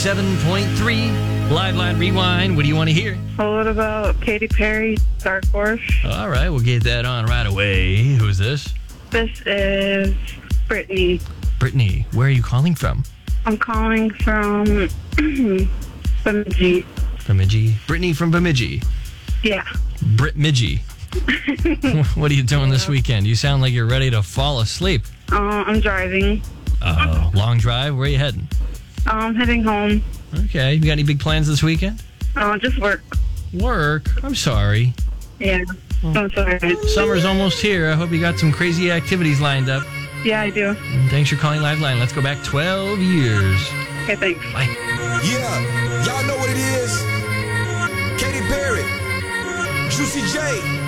7.3 Live Line Rewind. What do you want to hear? Well, what about Katy Perry, Dark Horse? All right, we'll get that on right away. Who's this? This is Brittany. Brittany, where are you calling from? I'm calling from Bemidji. Bemidji. Brittany from Bemidji. Yeah. Brit-midji. What are you doing this weekend? You sound like you're ready to fall asleep. I'm driving. Long drive? Where are you heading? I'm heading home. Okay. You got any big plans this weekend? Just work. Work? I'm sorry. Yeah. I'm sorry. Summer's almost here. I hope you got some crazy activities lined up. Yeah, I do. And thanks for calling Liveline. Let's go back 12 years. Okay, thanks. Bye. Yeah, y'all know what it is. Katy Perry, Juicy J.